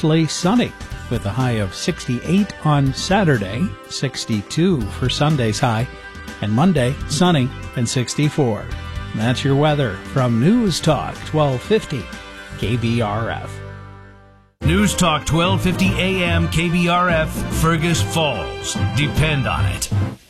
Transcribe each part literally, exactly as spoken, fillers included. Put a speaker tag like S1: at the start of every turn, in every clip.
S1: mostly sunny with a high of sixty-eight on Saturday, sixty-two for Sunday's high, and Monday sunny and sixty-four. That's your weather from News Talk twelve fifty K B R F.
S2: News Talk twelve fifty A M K B R F, Fergus Falls. Depend on it.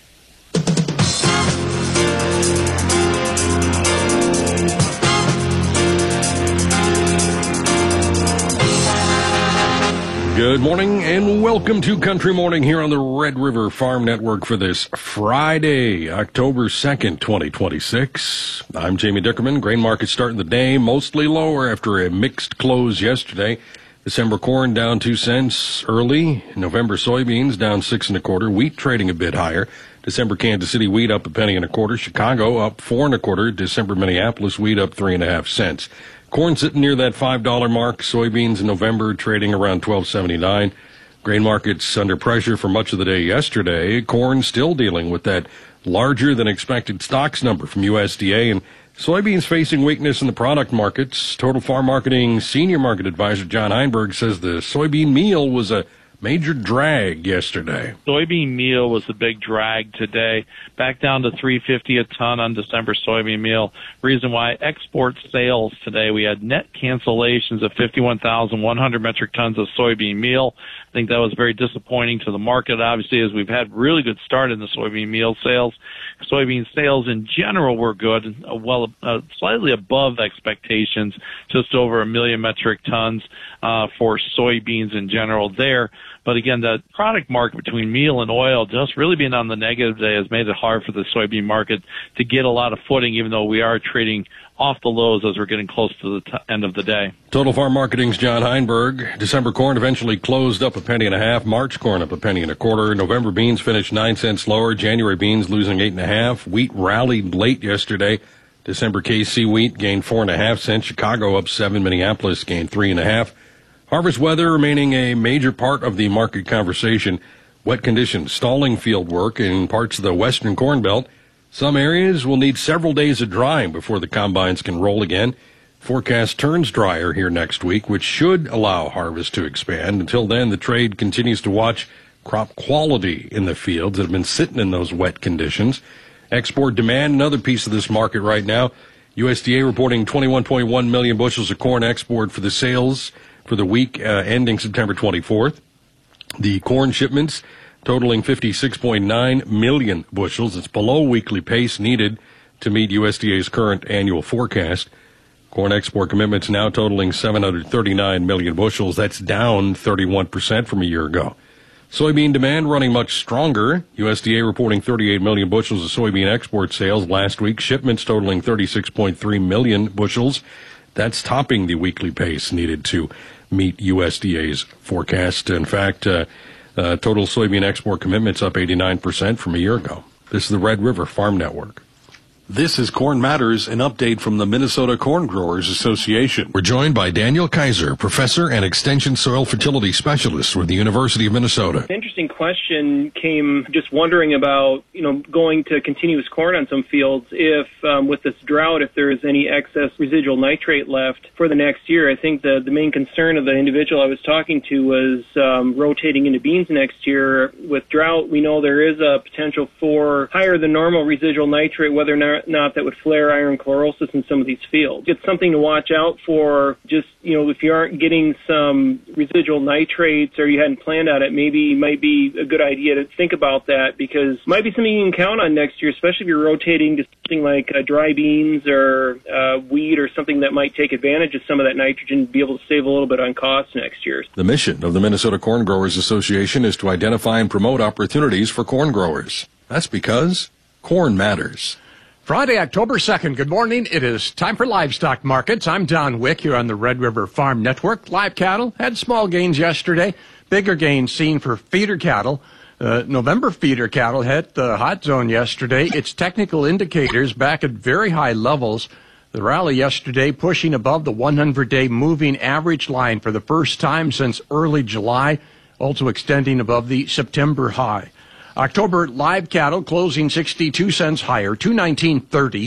S3: Good morning and welcome to Country Morning here on the Red River Farm Network for this Friday, October second, twenty twenty-six. I'm Jamie Dickerman. Grain market starting the day mostly lower after a mixed close yesterday. December corn down two cents early. November soybeans down six and a quarter. Wheat trading a bit higher. December Kansas City wheat up a penny and a quarter. Chicago up four and a quarter. December Minneapolis wheat up three and a half cents. Corn sitting near that five dollar mark. Soybeans in November trading around twelve seventy-nine. Grain markets under pressure for much of the day yesterday. Corn still dealing with that larger than expected stocks number from U S D A, and soybeans facing weakness in the product markets. Total Farm Marketing Senior Market Advisor John Heinberg says the soybean meal was a major drag yesterday.
S4: Soybean meal was the big drag today, back down to three fifty a ton on December soybean meal. Reason why export sales today, we had net cancellations of fifty-one thousand one hundred metric tons of soybean meal. I think that was very disappointing to the market, obviously, as we've had really good start in the soybean meal sales. Soybean sales in general were good, uh, well, uh, slightly above expectations, just over a million metric tons uh, for soybeans in general there. But again, the product market between meal and oil just really being on the negative today has made it hard for the soybean market to get a lot of footing, even though we are trading off the lows as we're getting close to the t- end of the day.
S3: Total Farm Marketing's John Heinberg. December corn eventually closed up a penny and a half. March corn up a penny and a quarter. November beans finished nine cents lower. January beans losing eight and a half. Wheat rallied late yesterday. December K C wheat gained four and a half cents. Chicago up seven. Minneapolis gained three and a half. Harvest weather remaining a major part of the market conversation. Wet conditions, stalling field work in parts of the western Corn Belt. Some areas will need several days of drying before the combines can roll again. Forecast turns drier here next week, which should allow harvest to expand. Until then, the trade continues to watch crop quality in the fields that have been sitting in those wet conditions. Export demand, another piece of this market right now. U S D A reporting twenty-one point one million bushels of corn export for the sales for the week uh, ending September twenty-fourth. The corn shipments totaling fifty-six point nine million bushels. It's below weekly pace needed to meet U S D A's current annual forecast. Corn export commitments now totaling seven hundred thirty-nine million bushels. That's down thirty-one percent from a year ago. Soybean demand running much stronger. U S D A reporting thirty-eight million bushels of soybean export sales last week. Shipments totaling thirty-six point three million bushels. That's topping the weekly pace needed to meet U S D A's forecast. In fact, uh, uh, total soybean export commitments up eighty-nine percent from a year ago. This is the Red River Farm Network.
S5: This is Corn Matters, an update from the Minnesota Corn Growers Association.
S3: We're joined by Daniel Kaiser, professor and extension soil fertility specialist with the University of Minnesota.
S6: Interesting question came just wondering about, you know, going to continuous corn on some fields if, um, with this drought, if there is any excess residual nitrate left for the next year. I think the, the main concern of the individual I was talking to was um, rotating into beans next year. With drought, we know there is a potential for higher than normal residual nitrate, whether or not not that would flare iron chlorosis in some of these fields. It's something to watch out for. Just, you know, if you aren't getting some residual nitrates or you hadn't planned on it, maybe it might be a good idea to think about that, because it might be something you can count on next year, especially if you're rotating to something like uh, dry beans or uh, wheat or something that might take advantage of some of that nitrogen and be able to save a little bit on costs next year.
S3: The mission of the Minnesota Corn Growers Association is to identify and promote opportunities for corn growers. That's because corn matters.
S7: Friday, October second. Good morning. It is time for livestock markets. I'm Don Wick here on the Red River Farm Network. Live cattle had small gains yesterday. Bigger gains seen for feeder cattle. Uh, November feeder cattle hit the hot zone yesterday. Its technical indicators back at very high levels. The rally yesterday pushing above the one hundred day moving average line for the first time since early July, also extending above the September high. October live cattle closing sixty-two cents higher, two nineteen thirty.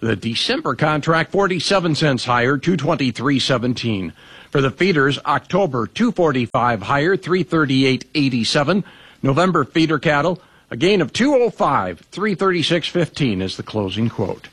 S7: The December contract, forty-seven cents higher, two twenty-three seventeen. For the feeders, October, two forty-five higher, three thirty-eight eighty-seven. November feeder cattle, a gain of two oh five, three thirty-six fifteen is the closing quote.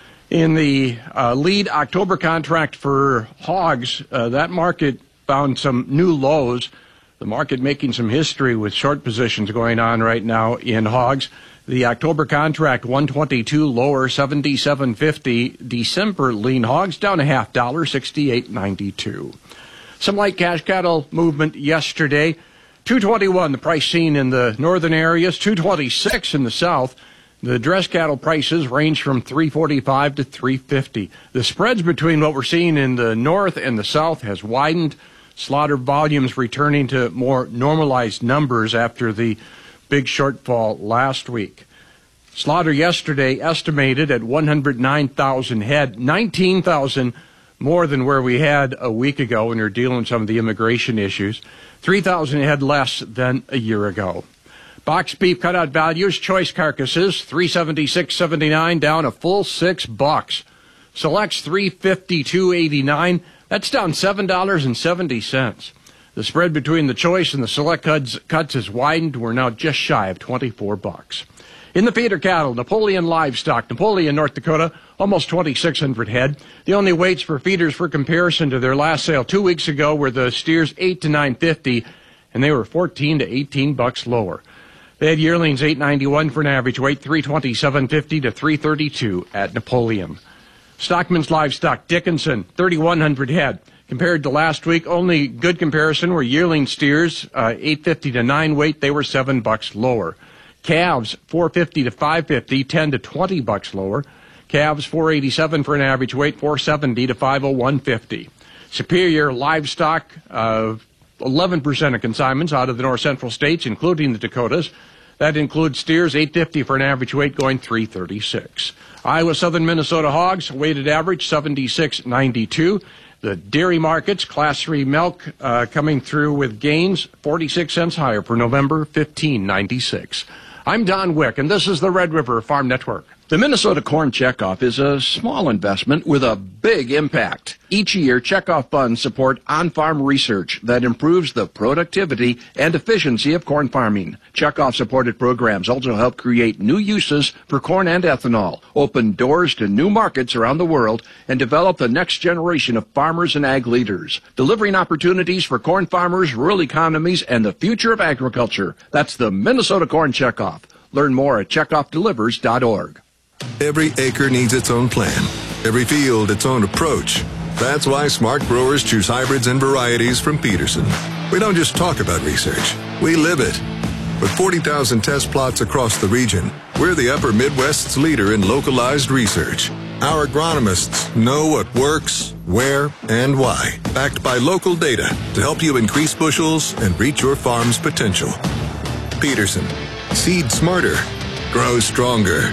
S7: In the uh, lead October contract for hogs, uh, that market found some new lows. The market making some history with short positions going on right now in hogs. The October contract, one twenty-two lower, seventy-seven fifty. December lean hogs down a half dollar, sixty-eight ninety-two. Some light cash cattle movement yesterday. two twenty-one, the price seen in the northern areas, two twenty-six in the south. The dress cattle prices range from three forty-five to three fifty. The spreads between what we're seeing in the north and the south has widened. Slaughter volumes returning to more normalized numbers after the big shortfall last week. Slaughter yesterday estimated at one hundred nine thousand head, nineteen thousand more than where we had a week ago when we were dealing with some of the immigration issues, three thousand head less than a year ago. Box beef cutout values, choice carcasses, three seventy-six seventy-nine, down a full six bucks. Selects three fifty-two eighty-nine, that's down seven dollars and seventy cents. The spread between the choice and the select cuts, cuts has widened. We're now just shy of twenty-four bucks. In the feeder cattle, Napoleon livestock, Napoleon, North Dakota, almost twenty-six hundred head. The only weights for feeders for comparison to their last sale two weeks ago were the steers eight to nine fifty, and they were fourteen to eighteen bucks lower. They had yearlings eight ninety-one for an average weight, three twenty-seven fifty to three thirty-two at Napoleon. Stockman's livestock, Dickinson, thirty-one hundred head. Compared to last week, only good comparison were yearling steers, uh, eight fifty to nine weight. They were seven bucks lower. Calves, four fifty to five fifty, ten to twenty bucks lower. Calves, four eighty-seven for an average weight, four seventy to five oh one fifty. Superior livestock, uh, eleven percent of consignments out of the north central states, including the Dakotas. That includes steers, eight fifty for an average weight, going three thirty-six. Iowa, southern Minnesota hogs, weighted average, seventy-six ninety-two. The dairy markets, class three milk, uh, coming through with gains, forty-six cents higher for November, fifteen ninety-six. I'm Don Wick, and this is the Red River Farm Network.
S8: The Minnesota Corn Checkoff is a small investment with a big impact. Each year, checkoff funds support on-farm research that improves the productivity and efficiency of corn farming. Checkoff-supported programs also help create new uses for corn and ethanol, open doors to new markets around the world, and develop the next generation of farmers and ag leaders, delivering opportunities for corn farmers, rural economies, and the future of agriculture. That's the Minnesota Corn Checkoff. Learn more at checkoff delivers dot org.
S9: Every acre needs its own plan, every field its own approach. That's why smart growers choose hybrids and varieties from Peterson. We don't just talk about research, we live it. With forty thousand test plots across the region, we're the Upper Midwest's leader in localized research. Our agronomists know what works, where, and why, backed by local data to help you increase bushels and reach your farm's potential. Peterson, seed smarter, grow stronger.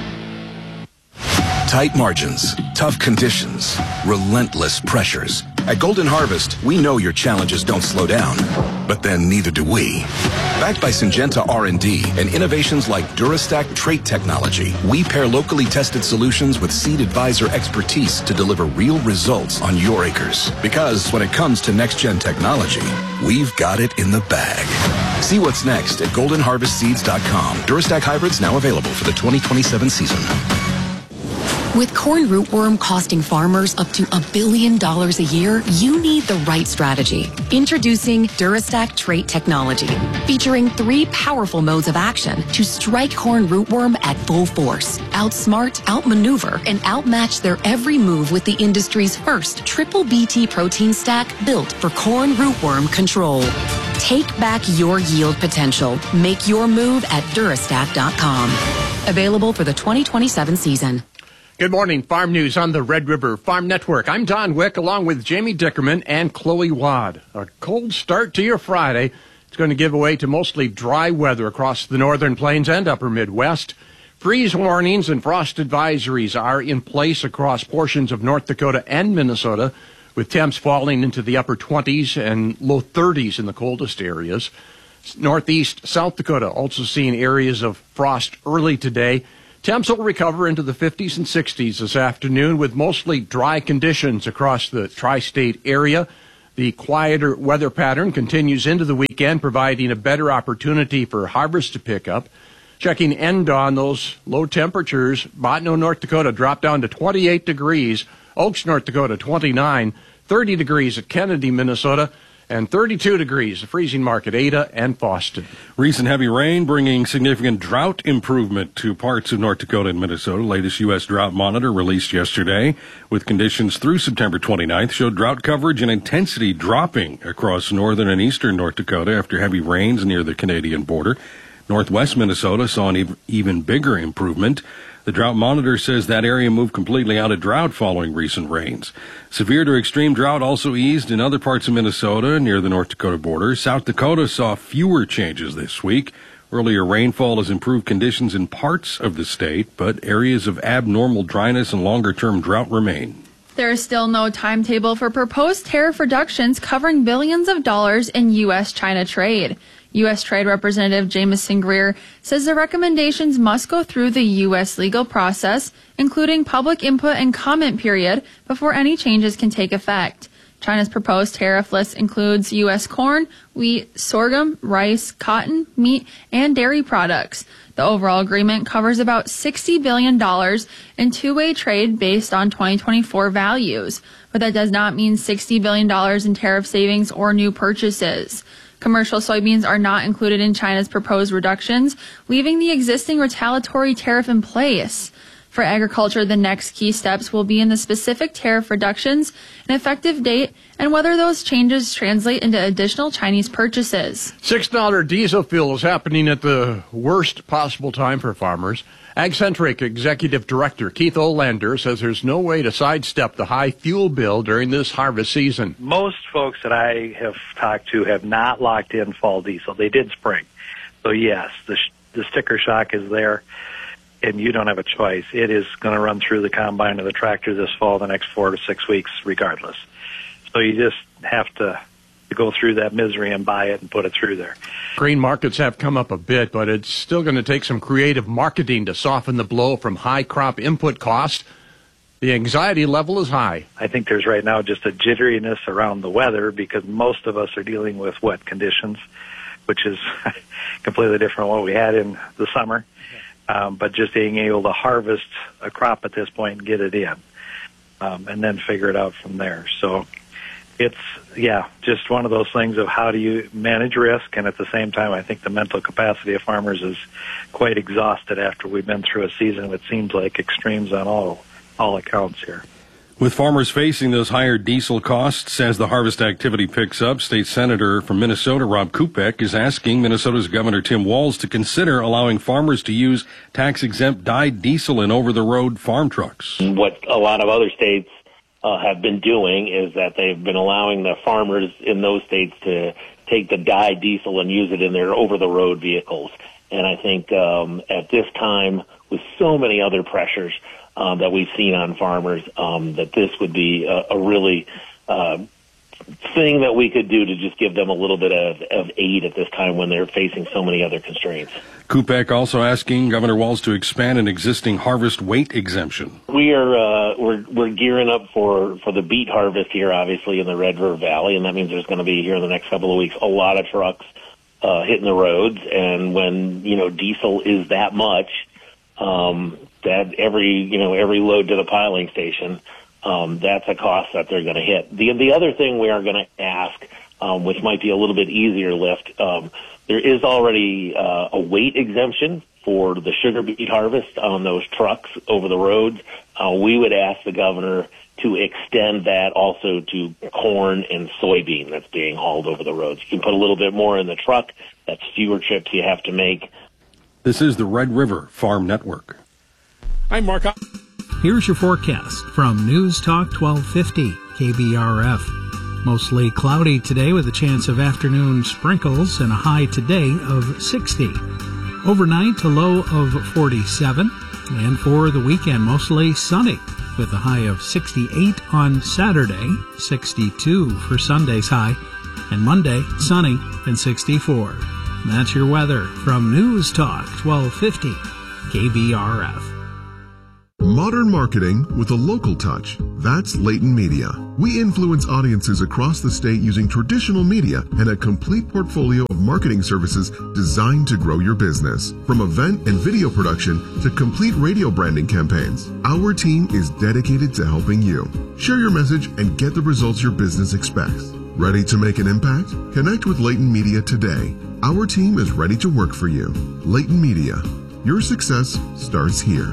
S10: Tight margins, tough conditions, relentless pressures. At Golden Harvest, we know your challenges don't slow down, but then neither do we. Backed by Syngenta R and D and innovations like DuraStack trait technology, we pair locally tested solutions with Seed Advisor expertise to deliver real results on your acres. Because when it comes to next-gen technology, we've got it in the bag. See what's next at golden harvest seeds dot com. DuraStack hybrids now available for the twenty twenty-seven season.
S11: With corn rootworm costing farmers up to a billion dollars a year, you need the right strategy. Introducing DuraStack trait technology, featuring three powerful modes of action to strike corn rootworm at full force, outsmart, outmaneuver, and outmatch their every move with the industry's first triple B T protein stack built for corn rootworm control. Take back your yield potential. Make your move at durastack dot com. Available for the twenty twenty-seven season.
S7: Good morning, Farm News on the Red River Farm Network. I'm Don Wick, along with Jamie Dickerman and Chloe Wad. A cold start to your Friday. It's going to give way to mostly dry weather across the northern plains and upper Midwest. Freeze warnings and frost advisories are in place across portions of North Dakota and Minnesota, with temps falling into the upper twenties and low thirties in the coldest areas. Northeast South Dakota also seeing areas of frost early today. Temps will recover into the fifties and sixties this afternoon with mostly dry conditions across the tri-state area. The quieter weather pattern continues into the weekend, providing a better opportunity for harvest to pick up. Checking N D O A on those low temperatures, Bottineau, North Dakota dropped down to twenty-eight degrees, Oaks, North Dakota twenty-nine, thirty degrees at Kennedy, Minnesota, and thirty-two degrees, the freezing mark at Ada and Boston.
S3: Recent heavy rain bringing significant drought improvement to parts of North Dakota and Minnesota. Latest U S drought monitor released yesterday with conditions through September twenty-ninth showed drought coverage and intensity dropping across northern and eastern North Dakota after heavy rains near the Canadian border. Northwest Minnesota saw an even bigger improvement. The drought monitor says that area moved completely out of drought following recent rains. Severe to extreme drought also eased in other parts of Minnesota near the North Dakota border. South Dakota saw fewer changes this week. Earlier rainfall has improved conditions in parts of the state, but areas of abnormal dryness and longer-term drought remain.
S12: There is still no timetable for proposed tariff reductions covering billions of dollars in U S China trade. U S Trade Representative Jamison Greer says the recommendations must go through the U S legal process, including public input and comment period, before any changes can take effect. China's proposed tariff list includes U S corn, wheat, sorghum, rice, cotton, meat, and dairy products. The overall agreement covers about sixty billion dollars in two-way trade based on twenty twenty-four values, but that does not mean sixty billion dollars in tariff savings or new purchases. Commercial soybeans are not included in China's proposed reductions, leaving the existing retaliatory tariff in place. For agriculture, the next key steps will be in the specific tariff reductions, an effective date, and whether those changes translate into additional Chinese purchases.
S7: six dollars diesel fuel is happening at the worst possible time for farmers. AgCentric Executive Director Keith Olander says there's no way to sidestep the high fuel bill during this harvest season.
S13: Most folks that I have talked to have not locked in fall diesel. They did spring. So, yes, the, sh- the sticker shock is there, and you don't have a choice. It is going to run through the combine or the tractor this fall, the next four to six weeks, regardless. So you just have to to go through that misery and buy it and put it through there.
S7: Grain markets have come up a bit, but it's still going to take some creative marketing to soften the blow from high crop input cost. The anxiety level is high.
S13: I think there's right now just a jitteriness around the weather because most of us are dealing with wet conditions, which is completely different from what we had in the summer. Um, but just being able to harvest a crop at this point and get it in, um, and then figure it out from there. So it's, yeah, just one of those things of how do you manage risk, and at the same time, I think the mental capacity of farmers is quite exhausted after we've been through a season that seems like extremes on all all accounts here.
S3: With farmers facing those higher diesel costs as the harvest activity picks up, State Senator from Minnesota, Rob Kupek, is asking Minnesota's Governor Tim Walz to consider allowing farmers to use tax-exempt dyed diesel in over-the-road farm trucks.
S14: What a lot of other states uh, have been doing is that they've been allowing the farmers in those states to take the dyed diesel and use it in their over-the-road vehicles. And I think um, at this time, with so many other pressures, Um, that we've seen on farmers, um, that this would be a, a really uh, thing that we could do to just give them a little bit of, of aid at this time when they're facing so many other constraints.
S3: Kupek also asking Governor Walz to expand an existing harvest weight exemption.
S14: We are uh, we're we're gearing up for, for the beet harvest here, obviously in the Red River Valley, and that means there's going to be here in the next couple of weeks a lot of trucks uh, hitting the roads, and when you know diesel is that much. Um, that every, you know, every load to the piling station, um, that's a cost that they're going to hit. The, the other thing we are going to ask, um, which might be a little bit easier lift, um, there is already, uh, a weight exemption for the sugar beet harvest on those trucks over the roads. Uh, we would ask the governor to extend that also to corn and soybean that's being hauled over the roads. You can put a little bit more in the truck. That's fewer trips you have to make.
S3: This is the Red River Farm Network.
S1: I'm Mark. Here's your forecast from News Talk twelve fifty K B R F. Mostly cloudy today with a chance of afternoon sprinkles and a high today of sixty. Overnight, a low of forty-seven. And for the weekend, mostly sunny with a high of sixty-eight on Saturday, sixty-two for Sunday's high, and Monday, sunny and sixty-four. That's your weather from News Talk twelve fifty K B R F.
S15: Modern marketing with a local touch. That's Leighton Media. We influence audiences across the state using traditional media and a complete portfolio of marketing services designed to grow your business. From event and video production to complete radio branding campaigns, our team is dedicated to helping you. Share your message and get the results your business expects. Ready to make an impact? Connect with Leighton Media today. Our team is ready to work for you. Leighton Media. Your success starts here.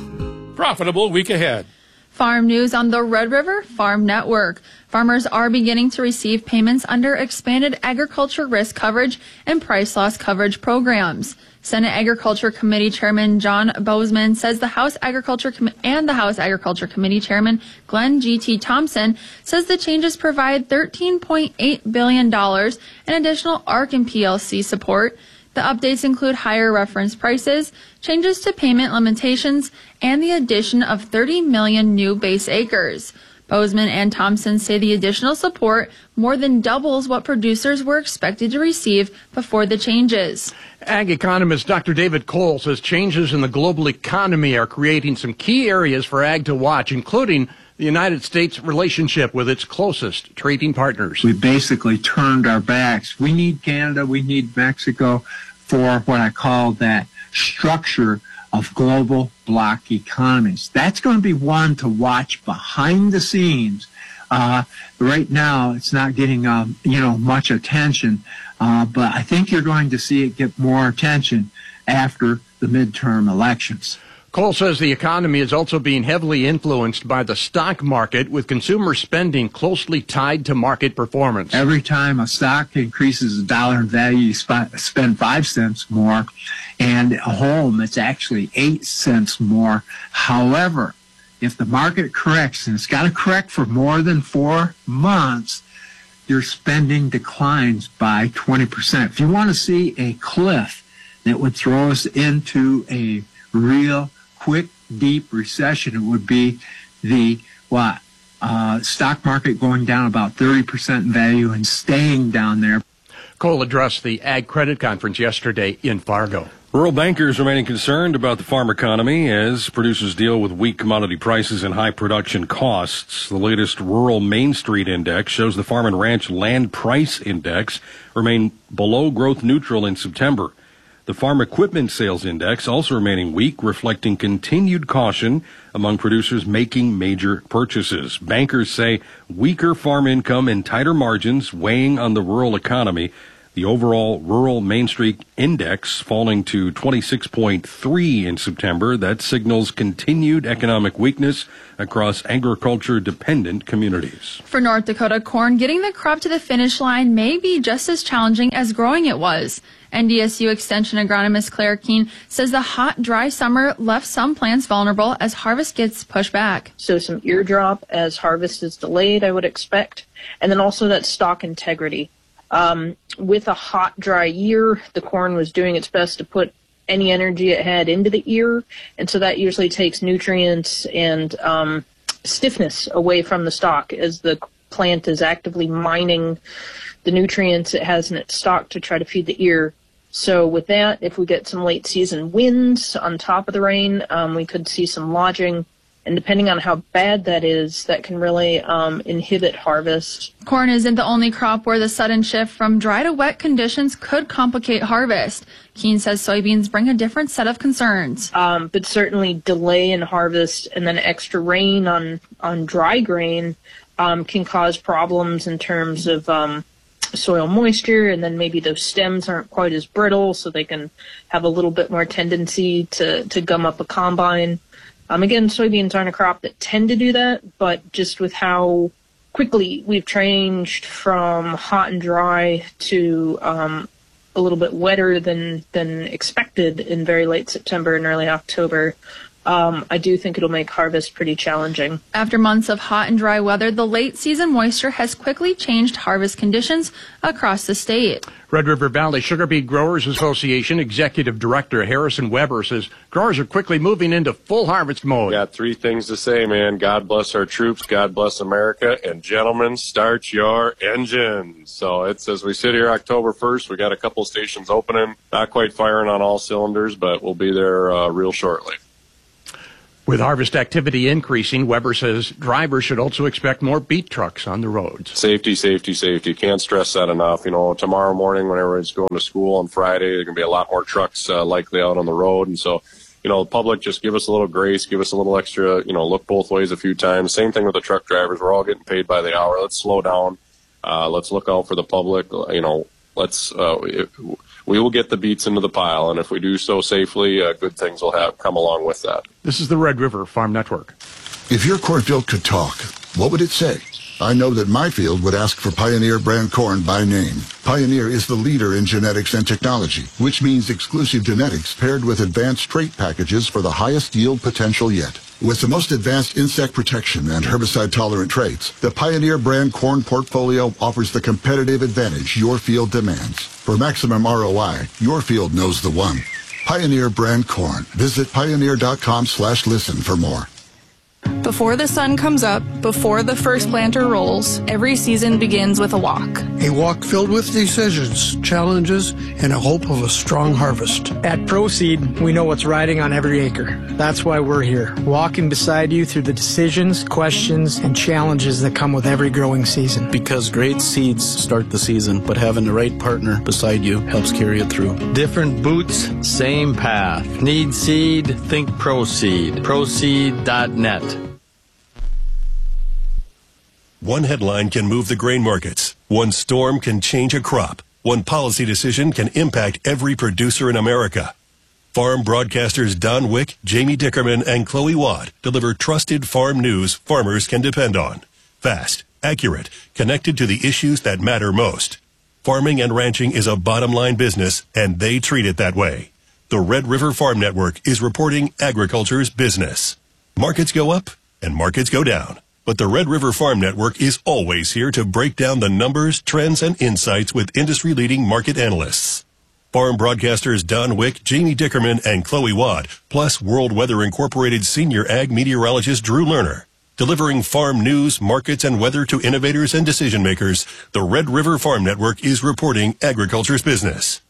S7: Profitable week ahead.
S12: Farm news on the Red River Farm Network. Farmers are beginning to receive payments under expanded agriculture risk coverage and price loss coverage programs. Senate Agriculture Committee Chairman John Bozeman says the House Agriculture Com- and the House Agriculture Committee Chairman Glenn G T. Thompson says the changes provide thirteen point eight billion dollars in additional A R C and P L C support. The updates include higher reference prices, changes to payment limitations, and the addition of thirty million new base acres. Bozeman and Thompson say the additional support more than doubles what producers were expected to receive before the changes.
S7: Ag economist Doctor David Cole says changes in the global economy are creating some key areas for ag to watch, including the United States' relationship with its closest trading partners.
S16: We basically turned our backs. We need Canada, we need Mexico for what I call that structure of global bloc economies. That's going to be one to watch behind the scenes. Uh, right now, it's not getting, um, you know, much attention, uh, but I think you're going to see it get more attention after the midterm elections.
S7: Cole says the economy is also being heavily influenced by the stock market, with consumer spending closely tied to market performance.
S16: Every time a stock increases a dollar in value, you sp- spend five cents more, and a home, it's actually eight cents more. However, if the market corrects, and it's got to correct for more than four months, your spending declines by twenty percent. If you want to see a cliff that would throw us into a real quick, deep recession, it would be the what uh, stock market going down about thirty percent in value and staying down there.
S7: Cole addressed the Ag Credit Conference yesterday in Fargo.
S3: Rural bankers remaining concerned about the farm economy as producers deal with weak commodity prices and high production costs. The latest Rural Main Street Index shows the Farm and Ranch Land Price Index remained below growth neutral in September. The Farm Equipment Sales Index also remaining weak, reflecting continued caution among producers making major purchases. Bankers say weaker farm income and tighter margins weighing on the rural economy. The overall Rural Main Street Index falling to twenty-six point three in September. That signals continued economic weakness across agriculture-dependent communities.
S12: For North Dakota corn, getting the crop to the finish line may be just as challenging as growing it was. N D S U Extension agronomist Claire Keene says the hot, dry summer left some plants vulnerable as harvest gets pushed back.
S17: So some ear drop as harvest is delayed, I would expect. And then also that stalk integrity. Um, with a hot, dry year, the corn was doing its best to put any energy it had into the ear, and so that usually takes nutrients and um, stiffness away from the stalk as the plant is actively mining the nutrients it has in its stalk to try to feed the ear. So with that, if we get some late season winds on top of the rain, um, we could see some lodging. And depending on how bad that is, that can really um, inhibit harvest.
S12: Corn isn't the only crop where the sudden shift from dry to wet conditions could complicate harvest. Keene says soybeans bring a different set of concerns.
S17: Um, but certainly delay in harvest and then extra rain on, on dry grain um, can cause problems in terms of um, soil moisture, and then maybe those stems aren't quite as brittle, so they can have a little bit more tendency to, to gum up a combine. Um, again, soybeans aren't a crop that tend to do that, but just with how quickly we've changed from hot and dry to um, a little bit wetter than, than expected in very late September and early October, um, I do think it'll make harvest pretty challenging.
S12: After months of hot and dry weather, the late season moisture has quickly changed harvest conditions across the state.
S7: Red River Valley Sugar Beet Growers Association Executive Director Harrison Weber says growers are quickly moving into full harvest mode.
S18: Got three things to say, man. God bless our troops, God bless America, and gentlemen, start your engines. So it's as we sit here October first, we got a couple stations opening, not quite firing on all cylinders, but we'll be there uh, real shortly.
S7: With harvest activity increasing, Weber says drivers should also expect more beet trucks on the roads.
S18: Safety, safety, safety. Can't stress that enough. You know, tomorrow morning when everyone's going to school on Friday, there are going to be a lot more trucks uh, likely out on the road. And so, you know, the public, just give us a little grace, give us a little extra, you know, look both ways a few times. Same thing with the truck drivers. We're all getting paid by the hour. Let's slow down. Uh, let's look out for the public. You know, let's, uh, it, we will get the beets into the pile. And if we do so safely, uh, good things will have come along with that.
S7: This is the Red River Farm Network.
S19: If your cornfield could talk, what would it say? I know that my field would ask for Pioneer brand corn by name. Pioneer is the leader in genetics and technology, which means exclusive genetics paired with advanced trait packages for the highest yield potential yet. With the most advanced insect protection and herbicide-tolerant traits, the Pioneer brand corn portfolio offers the competitive advantage your field demands. For maximum R O I, your field knows the one. Pioneer brand corn. Visit pioneer.com slash listen for more.
S20: Before the sun comes up, before the first planter rolls, every season begins with a walk.
S21: A walk filled with decisions, challenges, and a hope of a strong harvest.
S22: At Proseed, we know what's riding on every acre. That's why we're here, walking beside you through the decisions, questions, and challenges that come with every growing season.
S23: Because great seeds start the season, but having the right partner beside you helps carry it through.
S24: Different boots, same path. Need seed? Think Proseed. Proseed dot net.
S25: One headline can move the grain markets. One storm can change a crop. One policy decision can impact every producer in America. Farm broadcasters Don Wick, Jamie Dickerman, and Chloe Watt deliver trusted farm news farmers can depend on. Fast, accurate, connected to the issues that matter most. Farming and ranching is a bottom-line business, and they treat it that way. The Red River Farm Network is reporting agriculture's business. Markets go up, and markets go down. But the Red River Farm Network is always here to break down the numbers, trends, and insights with industry-leading market analysts. Farm broadcasters Don Wick, Jamie Dickerman, and Chloe Watt, plus World Weather Incorporated senior ag meteorologist Drew Lerner. Delivering farm news, markets, and weather to innovators and decision makers, the Red River Farm Network is reporting agriculture's business.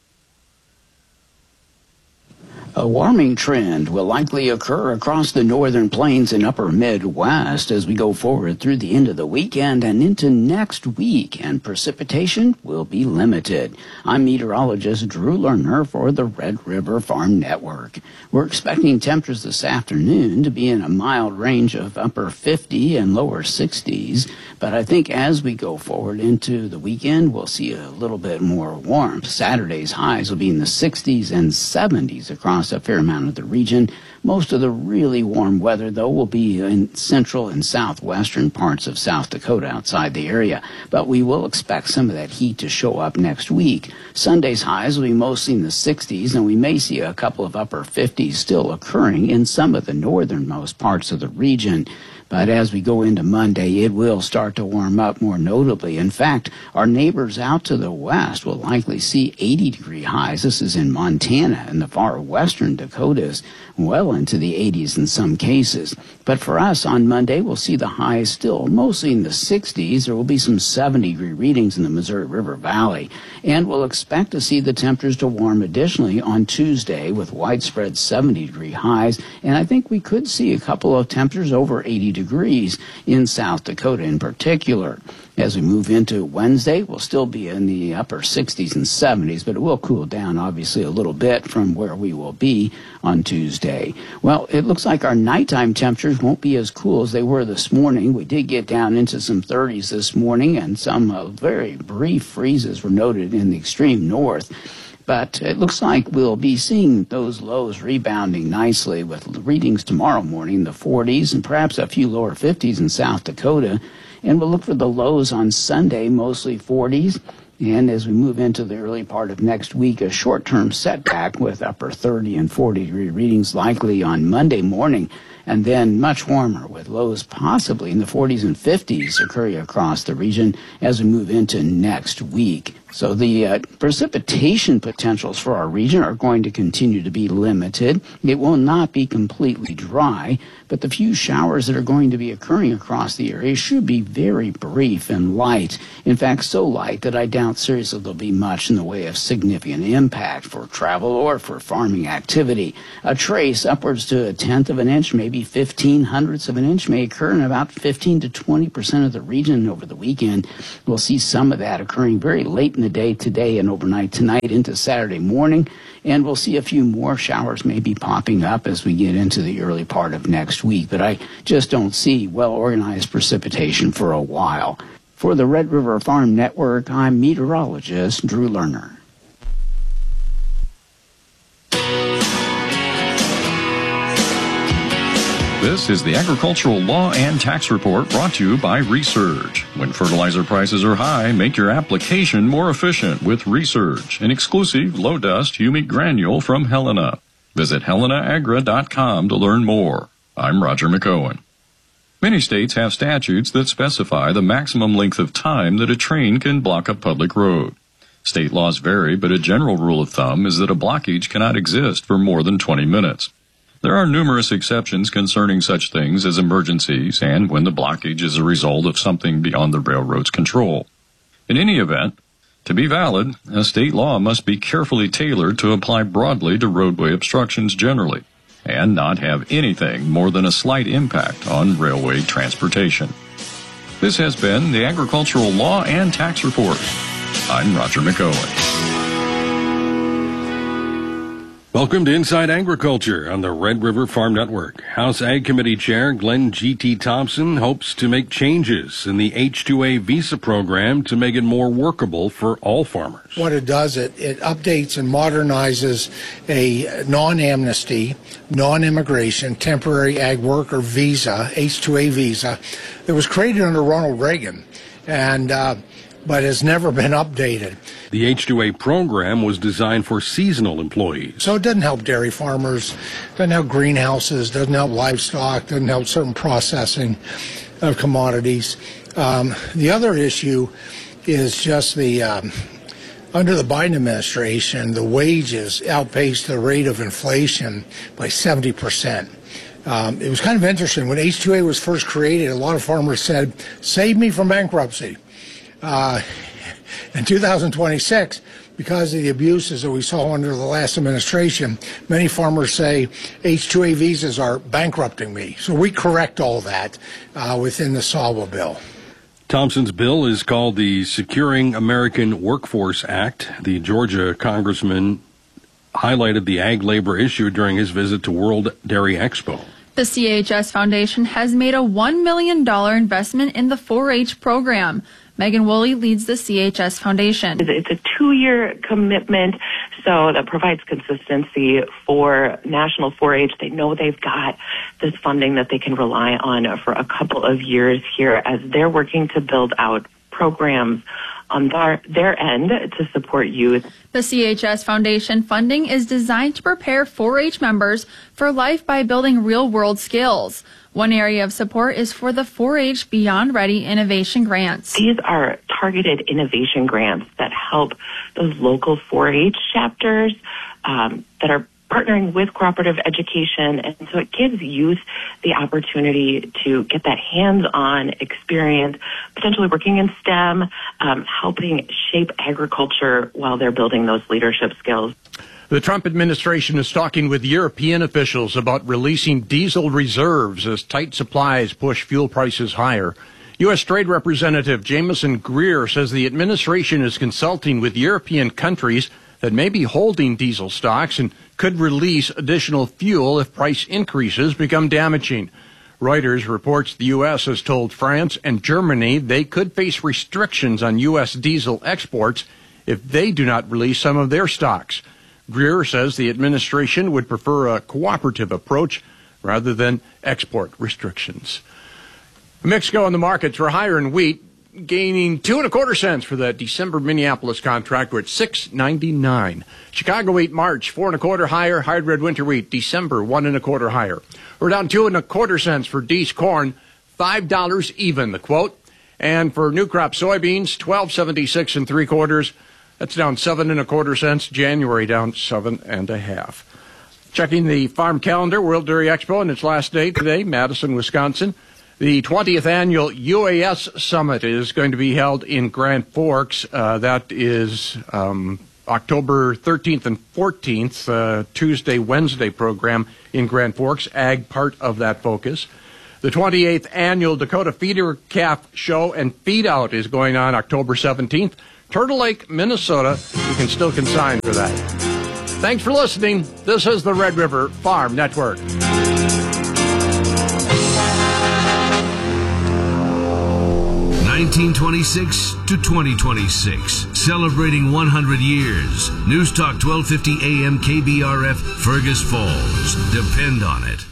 S26: A warming trend will likely occur across the northern plains and upper Midwest as we go forward through the end of the weekend and into next week, and precipitation will be limited. I'm meteorologist Drew Lerner for the Red River Farm Network. We're expecting temperatures this afternoon to be in a mild range of upper fifty and lower sixties, but I think as we go forward into the weekend, we'll see a little bit more warmth. Saturday's highs will be in the sixties and seventies across a fair amount of the region. Most of the really warm weather, though, will be in central and southwestern parts of South Dakota outside the area. But we will expect some of that heat to show up next week. Sunday's highs will be mostly in the sixties, and we may see a couple of upper fifties still occurring in some of the northernmost parts of the region. But as we go into Monday, it will start to warm up more notably. In fact, our neighbors out to the west will likely see eighty degree highs. This is in Montana and the far western Dakotas, well into the eighties in some cases. But for us on Monday, we'll see the highs still mostly in the sixties. There will be some seventy degree readings in the Missouri River Valley. And we'll expect to see the temperatures to warm additionally on Tuesday with widespread seventy degree highs. And I think we could see a couple of temperatures over eighty degrees in South Dakota in particular. As we move into Wednesday, we'll still be in the upper sixties and seventies, but it will cool down obviously a little bit from where we will be on Tuesday. Well, it looks like our nighttime temperatures won't be as cool as they were this morning. We did get down into some thirties this morning, and some uh, very brief freezes were noted in the extreme north. But it looks like we'll be seeing those lows rebounding nicely with readings tomorrow morning in the forties and perhaps a few lower fifties in South Dakota. And we'll look for the lows on Sunday, mostly forties. And as we move into the early part of next week, a short-term setback with upper thirty and forty degree readings likely on Monday morning. And then much warmer with lows possibly in the forties and fifties occurring across the region as we move into next week. So the uh, precipitation potentials for our region are going to continue to be limited. It will not be completely dry, but the few showers that are going to be occurring across the area should be very brief and light. In fact, so light that I doubt seriously there'll be much in the way of significant impact for travel or for farming activity. A trace upwards to a tenth of an inch, maybe fifteen hundredths of an inch, may occur in about fifteen to twenty percent of the region over the weekend. We'll see some of that occurring very late in the day today and overnight tonight into Saturday morning, and we'll see a few more showers maybe popping up as we get into the early part of next week, but I just don't see well-organized precipitation for a while. For the Red River Farm Network, I'm meteorologist Drew Lerner.
S2: This is the Agricultural Law and Tax Report brought to you by Resurge. When fertilizer prices are high, make your application more efficient with Resurge, an exclusive low-dust humic granule from Helena. Visit helena agra dot com to learn more. I'm Roger McOwen. Many states have statutes that specify the maximum length of time that a train can block a public road. State laws vary, but a general rule of thumb is that a blockage cannot exist for more than twenty minutes. There are numerous exceptions concerning such things as emergencies and when the blockage is a result of something beyond the railroad's control. In any event, to be valid, a state law must be carefully tailored to apply broadly to roadway obstructions generally, and not have anything more than a slight impact on railway transportation. This has been the Agricultural Law and Tax Report. I'm Roger McOwen.
S3: Welcome to Inside Agriculture on the Red River Farm Network. House Ag Committee Chair Glenn G T. Thompson hopes to make changes in the H two A visa program to make it more workable for all farmers.
S21: What it does, it, it updates and modernizes a non-amnesty, non-immigration, temporary ag worker visa, H two A visa, that was created under Ronald Reagan, and uh, but has never been updated.
S3: The H two A program was designed for seasonal employees.
S21: So it doesn't help dairy farmers, doesn't help greenhouses, doesn't help livestock, doesn't help certain processing of commodities. Um, the other issue is just the, um, under the Biden administration, the wages outpaced the rate of inflation by seventy percent. Um, it was kind of interesting. When H two A was first created, a lot of farmers said, save me from bankruptcy. Uh, in two thousand twenty-six, because of the abuses that we saw under the last administration, many farmers say H two A visas are bankrupting me. So we correct all that uh, within the SAWA bill.
S3: Thompson's bill is called the Securing American Workforce Act. The Georgia congressman highlighted the ag labor issue during his visit to World Dairy Expo.
S12: The C H S Foundation has made a one million dollars investment in the four H program. Megan Woolley leads the C H S Foundation.
S4: It's a two-year commitment, so that provides consistency for National four H. They know they've got this funding that they can rely on for a couple of years here as they're working to build out programs on their, their end to support youth.
S12: The C H S Foundation funding is designed to prepare four H members for life by building real-world skills. One area of support is for the four H Beyond Ready Innovation Grants.
S4: These are targeted innovation grants that help those local four H chapters um, that are partnering with cooperative education, and so it gives youth the opportunity to get that hands-on experience, potentially working in STEM, um, helping shape agriculture while they're building those leadership skills.
S7: The Trump administration is talking with European officials about releasing diesel reserves as tight supplies push fuel prices higher. U S. Trade Representative Jameson Greer says the administration is consulting with European countries that may be holding diesel stocks and could release additional fuel if price increases become damaging. Reuters reports the U S has told France and Germany they could face restrictions on U S diesel exports if they do not release some of their stocks. Greer says the administration would prefer a cooperative approach rather than export restrictions. Mexico and the markets were higher in wheat, gaining two and a quarter cents for the December Minneapolis contract. We're at six ninety-nine. Chicago wheat March four and a quarter higher. Hard red winter wheat December one and a quarter higher. We're down two and a quarter cents for D's corn, five dollars even. The quote. And for new crop soybeans, twelve seventy-six and three quarters. That's down seven and a quarter cents. January down seven and a half. Checking the farm calendar, World Dairy Expo in its last day today, Madison, Wisconsin. The twentieth annual U A S Summit is going to be held in Grand Forks. Uh, that is um, October thirteenth and fourteenth, uh, Tuesday, Wednesday program in Grand Forks, ag part of that focus. The twenty-eighth annual Dakota Feeder Calf Show and Feed Out is going on October seventeenth. Turtle Lake, Minnesota, you can still consign for that. Thanks for listening. This is the Red River Farm Network.
S5: nineteen twenty-six to twenty twenty-six, celebrating one hundred years. News Talk twelve fifty A M K B R F, Fergus Falls. Depend on it.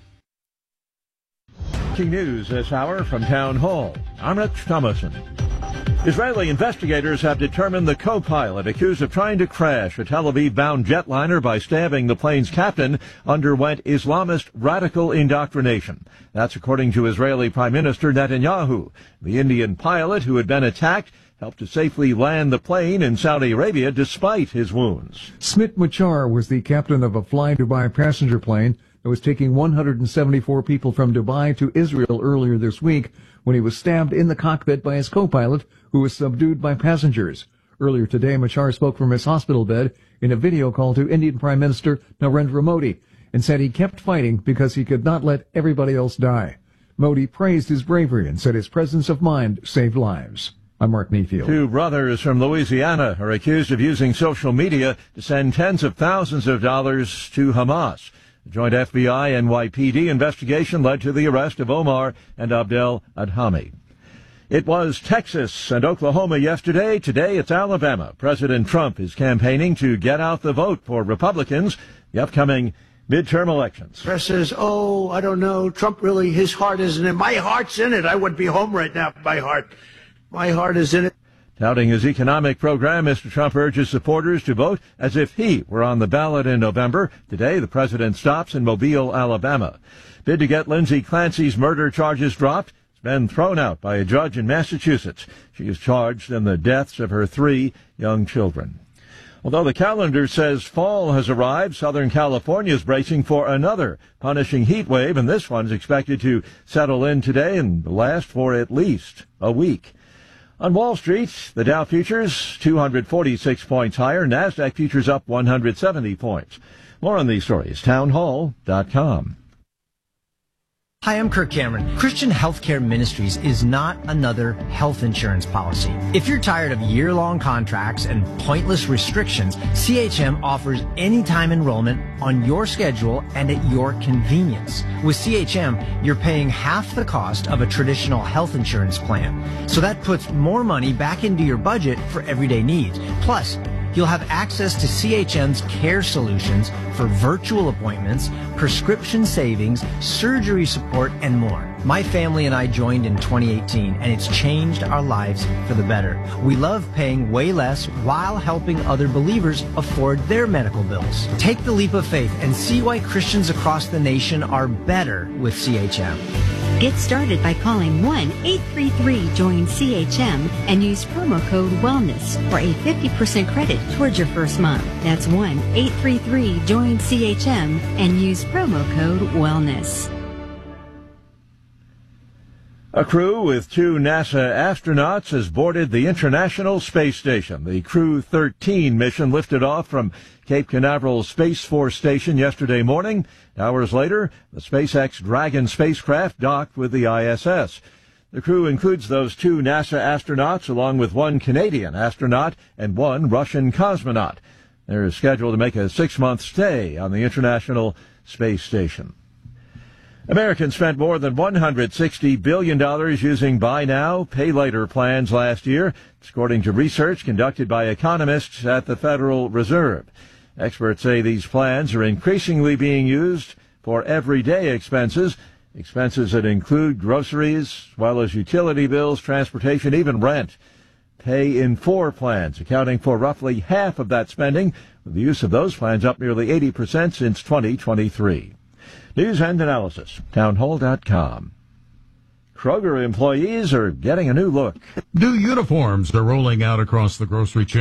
S6: News this hour from Town Hall. I'm Rich Thomason. Israeli investigators have determined the co-pilot accused of trying to crash a Tel Aviv-bound jetliner by stabbing the plane's captain underwent Islamist radical indoctrination. That's according to Israeli Prime Minister Netanyahu. The Indian pilot who had been attacked helped to safely land the plane in Saudi Arabia despite his wounds.
S8: Smit Machar was the captain of a Fly Dubai passenger plane that was taking one hundred seventy-four people from Dubai to Israel earlier this week when he was stabbed in the cockpit by his co-pilot, who was subdued by passengers. Earlier today, Machar spoke from his hospital bed in a video call to Indian Prime Minister Narendra Modi and said he kept fighting because he could not let everybody else die. Modi praised his bravery and said his presence of mind saved lives. I'm Mark Neafield.
S6: Two brothers from Louisiana are accused of using social media to send tens of thousands of dollars to Hamas. The joint F B I N Y P D investigation led to the arrest of Omar and Abdel Adhami. It was Texas and Oklahoma yesterday. Today it's Alabama. President Trump is campaigning to get out the vote for Republicans, the upcoming midterm elections.
S9: Press says, oh, I don't know, Trump really, his heart isn't in it. My heart's in it. I would be home right now if my heart. My heart is in it.
S6: Touting his economic program, Mister Trump urges supporters to vote as if he were on the ballot in November. Today, the president stops in Mobile, Alabama. Bid to get Lindsay Clancy's murder charges dropped has been thrown out by a judge in Massachusetts. She is charged in the deaths of her three young children. Although the calendar says fall has arrived, Southern California is bracing for another punishing heat wave, and this one's expected to settle in today and last for at least a week. On Wall Street, the Dow futures two hundred forty-six points higher, NASDAQ futures up one hundred seventy points. More on these stories, town hall dot com.
S10: Hi, I'm Kirk Cameron. Christian Healthcare Ministries is not another health insurance policy. If you're tired of year-long contracts and pointless restrictions, C H M offers anytime enrollment on your schedule and at your convenience. With C H M, you're paying half the cost of a traditional health insurance plan. So that puts more money back into your budget for everyday needs. Plus, you'll have access to C H M's care solutions for virtual appointments, prescription savings, surgery support, and more. My family and I joined in twenty eighteen, and it's changed our lives for the better. We love paying way less while helping other believers afford their medical bills. Take the leap of faith and see why Christians across the nation are better with C H M.
S11: Get started by calling one eight three three join C H M and use promo code WELLNESS for a fifty percent credit towards your first month. That's one eight three three join C H M and use promo code WELLNESS.
S6: A crew with two NASA astronauts has boarded the International Space Station. The Crew thirteen mission lifted off from Cape Canaveral Space Force Station yesterday morning. Hours later, the SpaceX Dragon spacecraft docked with the I S S. The crew includes those two NASA astronauts along with one Canadian astronaut and one Russian cosmonaut. They're scheduled to make a six-month stay on the International Space Station. Americans spent more than one hundred sixty billion dollars using buy now, pay later plans last year, according to research conducted by economists at the Federal Reserve. Experts say these plans are increasingly being used for everyday expenses, expenses that include groceries, as well as utility bills, transportation, even rent. Pay in four plans, accounting for roughly half of that spending, with the use of those plans up nearly eighty percent since twenty twenty-three. News and analysis, town hall dot com. Kroger employees are getting a new look.
S27: New uniforms are rolling out across the grocery chain.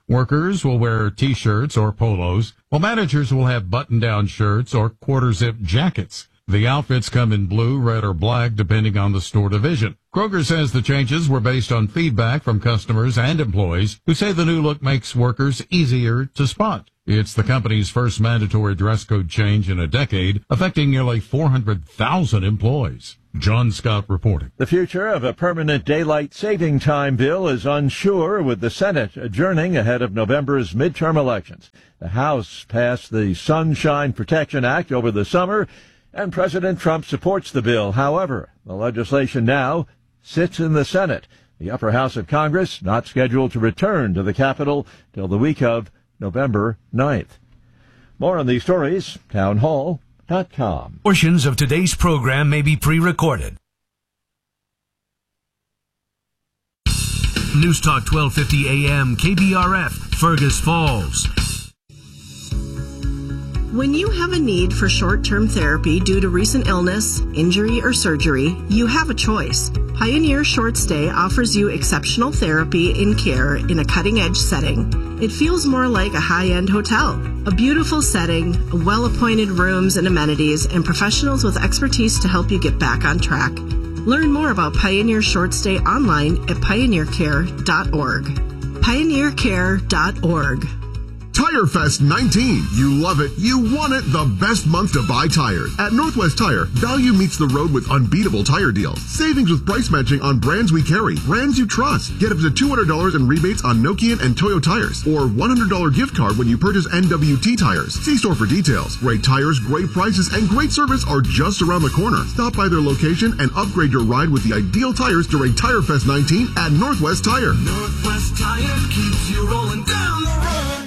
S1: Workers will wear T-shirts or polos, while managers will have button-down shirts or quarter-zip jackets. The outfits come in blue, red, or black, depending on the store division. Kroger says the changes were based on feedback from customers and employees who say the new look makes workers easier to spot. It's the company's first mandatory dress code change in a decade, affecting nearly four hundred thousand employees. John Scott reporting.
S6: The future of a permanent daylight saving time bill is unsure, with the Senate adjourning ahead of November's midterm elections. The House passed the Sunshine Protection Act over the summer, and President Trump supports the bill. However, the legislation now sits in the Senate. The upper house of Congress not scheduled to return to the Capitol till the week of November ninth. More on these stories, townhall dot com.
S5: Portions of today's program may be pre-recorded. News Talk twelve fifty A M K B R F, Fergus Falls.
S13: When you have a need for short-term therapy due to recent illness, injury, or surgery, you have a choice. Pioneer Short Stay offers you exceptional therapy and care in a cutting-edge setting. It feels more like a high-end hotel. A beautiful setting, well-appointed rooms and amenities, and professionals with expertise to help you get back on track. Learn more about Pioneer Short Stay online at pioneer care dot org. pioneer care dot org.
S14: Tire Fest nineteen. You love it. You want it. The best month to buy tires. At Northwest Tire, value meets the road with unbeatable tire deals. Savings with price matching on brands we carry. Brands you trust. Get up to two hundred dollars in rebates on Nokian and Toyo tires. Or one hundred dollars gift card when you purchase N W T tires. See store for details. Great tires, great prices, and great service are just around the corner. Stop by their location and upgrade your ride with the ideal tires during Tire Fest nineteen at Northwest Tire.
S5: Northwest Tire keeps you rolling down the road.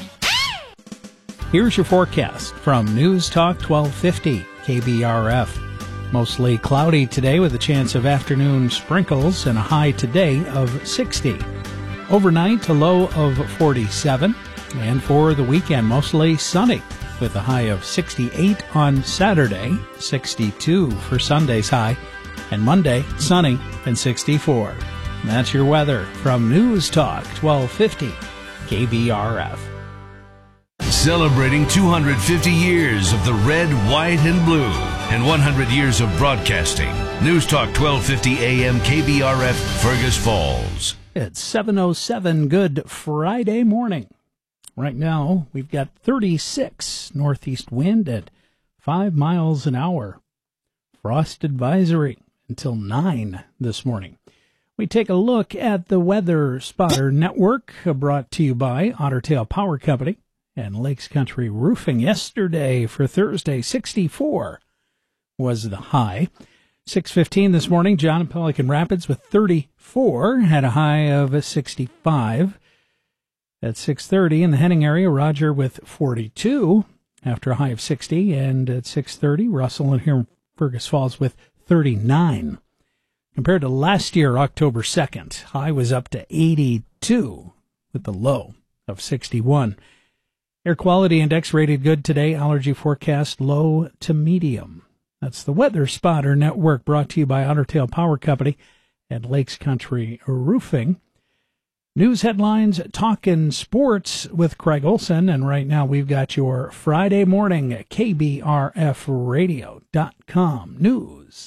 S15: Here's your forecast from News Talk twelve fifty K B R F. Mostly cloudy today with a chance of afternoon sprinkles and a high today of sixty. Overnight, a low of forty-seven. And for the weekend, mostly sunny with a high of sixty-eight on Saturday, sixty-two for Sunday's high, and Monday, sunny and sixty-four. And that's your weather from News Talk twelve fifty K B R F.
S5: Celebrating two hundred fifty years of the red, white, and blue and one hundred years of broadcasting. News Talk twelve fifty A M K B R F, Fergus Falls.
S15: It's seven oh seven. Good Friday morning. Right now, we've got thirty-six northeast wind at five miles an hour. Frost advisory until nine this morning. We take a look at the Weather Spotter Network, brought to you by Otter Tail Power Company and Lakes Country Roofing. Yesterday for Thursday, sixty-four was the high. six fifteen this morning, John in Pelican Rapids with thirty-four, had a high of sixty-five. At six thirty in the Henning area, Roger with forty-two after a high of sixty. And at six thirty, Russell in here in Fergus Falls with thirty-nine. Compared to last year, October second, high was up to eighty-two with the low of sixty-one. Air quality index rated good today. Allergy forecast low to medium. That's the Weather Spotter Network, brought to you by Otter Tail Power Company and Lakes Country Roofing. News headlines, talking sports with Craig Olson. And right now we've got your Friday morning K B R F radio dot com news.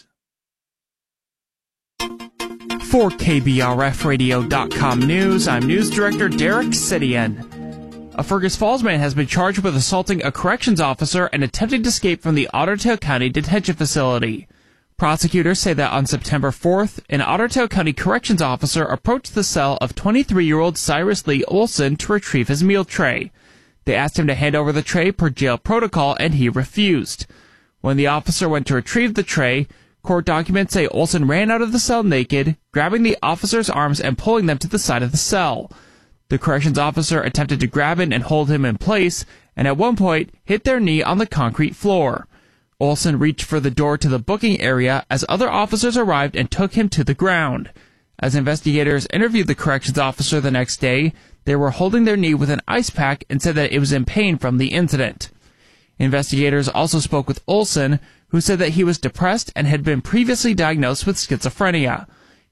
S16: For K B R F radio dot com news, I'm News Director Derek Sidian. A Fergus Falls man has been charged with assaulting a corrections officer and attempting to escape from the Otter Tail County Detention Facility. Prosecutors say that on September fourth, an Otter Tail County corrections officer approached the cell of twenty-three-year-old Cyrus Lee Olson to retrieve his meal tray. They asked him to hand over the tray per jail protocol, and he refused. When the officer went to retrieve the tray, court documents say Olson ran out of the cell naked, grabbing the officer's arms and pulling them to the side of the cell. The corrections officer attempted to grab him and hold him in place, and at one point hit their knee on the concrete floor. Olson reached for the door to the booking area as other officers arrived and took him to the ground. As investigators interviewed the corrections officer the next day, they were holding their knee with an ice pack and said that it was in pain from the incident. Investigators also spoke with Olson, who said that he was depressed and had been previously diagnosed with schizophrenia.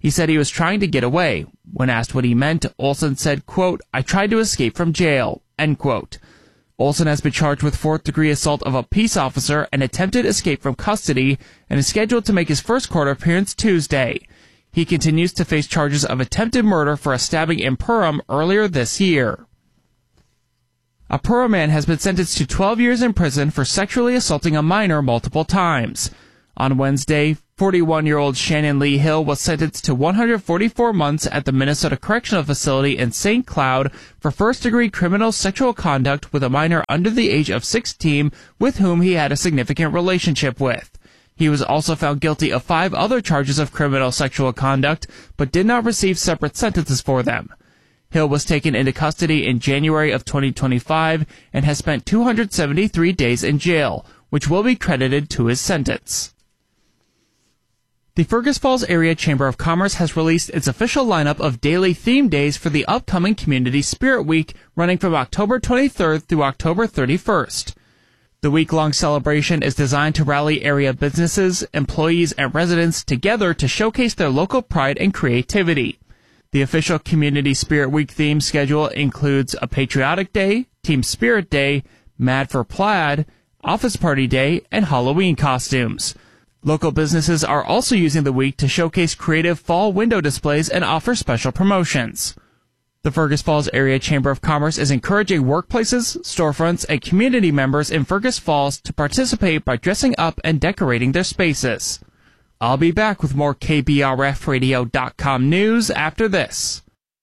S16: He said he was trying to get away. When asked what he meant, Olson said, quote, "I tried to escape from jail," end quote. Olson has been charged with fourth-degree assault of a peace officer and attempted escape from custody and is scheduled to make his first court appearance Tuesday. He continues to face charges of attempted murder for a stabbing in Perham earlier this year. A Perham man has been sentenced to twelve years in prison for sexually assaulting a minor multiple times. On Wednesday, forty-one-year-old Shannon Lee Hill was sentenced to one hundred forty-four months at the Minnesota Correctional Facility in Saint Cloud for first-degree criminal sexual conduct with a minor under the age of sixteen with whom he had a significant relationship with. He was also found guilty of five other charges of criminal sexual conduct, but did not receive separate sentences for them. Hill was taken into custody in January of twenty twenty-five and has spent two hundred seventy-three days in jail, which will be credited to his sentence. The Fergus Falls Area Chamber of Commerce has released its official lineup of daily theme days for the upcoming Community Spirit Week, running from October twenty-third through October thirty-first. The week-long celebration is designed to rally area businesses, employees, and residents together to showcase their local pride and creativity. The official Community Spirit Week theme schedule includes a Patriotic Day, Team Spirit Day, Mad for Plaid, Office Party Day, and Halloween costumes. Local businesses are also using the week to showcase creative fall window displays and offer special promotions. The Fergus Falls Area Chamber of Commerce is encouraging workplaces, storefronts, and community members in Fergus Falls to participate by dressing up and decorating their spaces. I'll be back with more K B R F radio dot com news after this.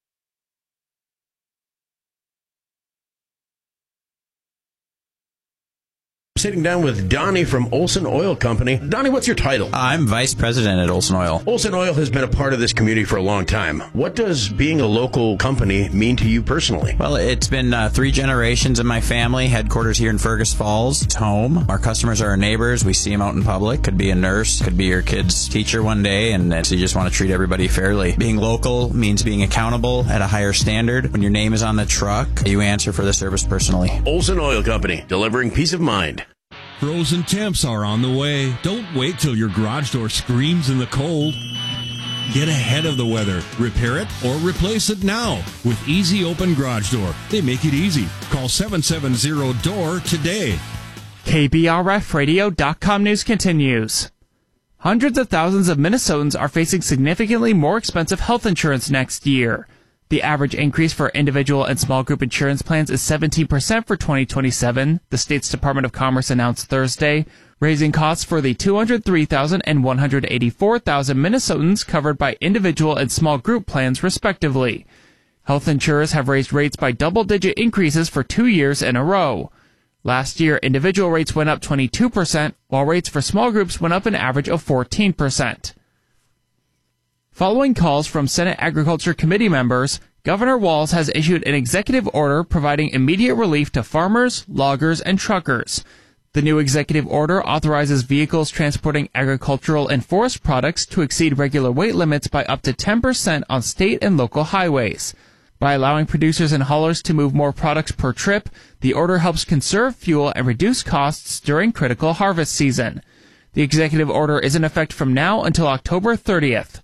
S17: Sitting down with Donnie from Olson Oil Company. Donnie, what's your title?
S18: I'm Vice President at Olson Oil.
S17: Olson Oil has been a part of this community for a long time. What does being a local company mean to you personally?
S18: Well, it's been uh, three generations in my family. Headquarters here in Fergus Falls. It's home. Our customers are our neighbors. We see them out in public. Could be a nurse. Could be your kid's teacher one day. And so you just want to treat everybody fairly. Being local means being accountable at a higher standard. When your name is on the truck, you answer for the service personally.
S17: Olson Oil Company, delivering peace of mind.
S19: Frozen temps are on the way. Don't wait till your garage door screams in the cold. Get ahead of the weather. Repair it or replace it now with Easy Open Garage Door. They make it easy. Call seven seven zero D O O R today.
S16: K B R F radio dot com news continues. Hundreds of thousands of Minnesotans are facing significantly more expensive health insurance next year. The average increase for individual and small group insurance plans is seventeen percent for twenty twenty-seven, the state's Department of Commerce announced Thursday, raising costs for the two hundred three thousand and one hundred eighty-four thousand Minnesotans covered by individual and small group plans, respectively. Health insurers have raised rates by double-digit increases for two years in a row. Last year, individual rates went up twenty-two percent, while rates for small groups went up an average of fourteen percent. Following calls from Senate Agriculture Committee members, Governor Walz has issued an executive order providing immediate relief to farmers, loggers, and truckers. The new executive order authorizes vehicles transporting agricultural and forest products to exceed regular weight limits by up to ten percent on state and local highways. By allowing producers and haulers to move more products per trip, the order helps conserve fuel and reduce costs during critical harvest season. The executive order is in effect from now until October thirtieth.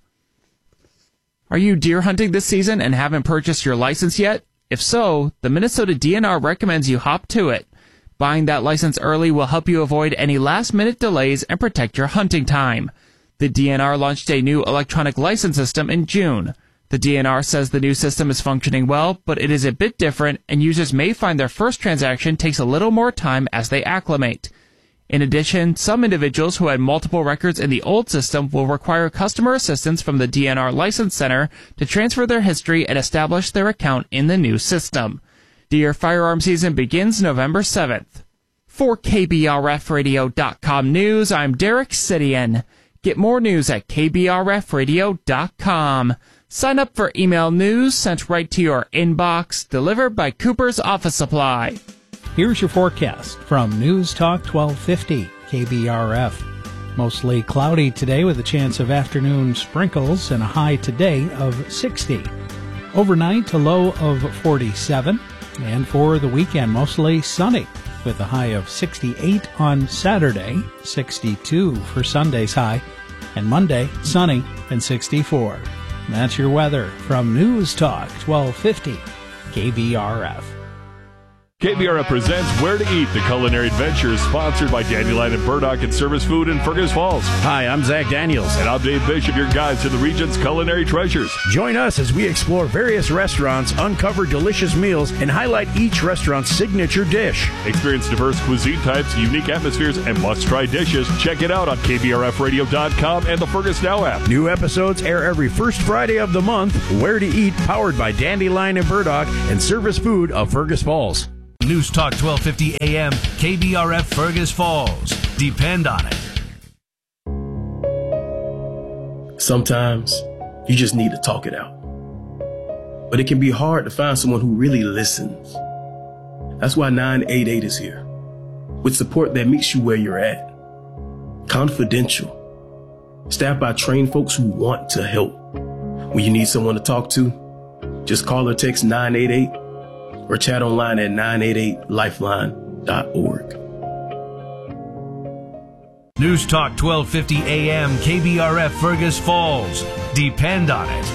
S16: Are you deer hunting this season and haven't purchased your license yet? If so, the Minnesota D N R recommends you hop to it. Buying that license early will help you avoid any last-minute delays and protect your hunting time. The D N R launched a new electronic license system in June. The D N R says the new system is functioning well, but it is a bit different, and users may find their first transaction takes a little more time as they acclimate. In addition, some individuals who had multiple records in the old system will require customer assistance from the D N R License Center to transfer their history and establish their account in the new system. Deer firearm season begins November seventh. For K B R F radio dot com news, I'm Derek Sidian. Get more news at K B R F radio dot com. Sign up for email news sent right to your inbox, delivered by Cooper's Office Supply.
S15: Here's your forecast from News Talk twelve fifty K B R F. Mostly cloudy today with a chance of afternoon sprinkles and a high today of sixty. Overnight, a low of forty-seven. And for the weekend, mostly sunny with a high of sixty-eight on Saturday, sixty-two for Sunday's high, and Monday, sunny and sixty-four. That's your weather from News Talk twelve fifty K B R F.
S20: K B R F presents Where to Eat, the culinary adventure, sponsored by Dandelion and Burdock and Service Food in Fergus Falls.
S22: Hi, I'm Zach Daniels.
S20: And I'm Dave Bishop, your guides to the region's culinary treasures.
S22: Join us as we explore various restaurants, uncover delicious meals, and highlight each restaurant's signature dish.
S20: Experience diverse cuisine types, unique atmospheres, and must-try dishes. Check it out on K B R F radio dot com and the Fergus Now app.
S22: New episodes air every first Friday of the month. Where to Eat, powered by Dandelion and Burdock and Service Food of Fergus Falls.
S5: News Talk twelve fifty A M, K B R F Fergus Falls. Depend on it.
S23: Sometimes you just need to talk it out. But it can be hard to find someone who really listens. That's why nine eight eight is here, with support that meets you where you're at. Confidential. Staffed by trained folks who want to help. When you need someone to talk to, just call or text nine eight eight or chat online at nine eight eight lifeline dot org.
S5: News Talk twelve fifty A M, K B R F Fergus Falls. Depend on it.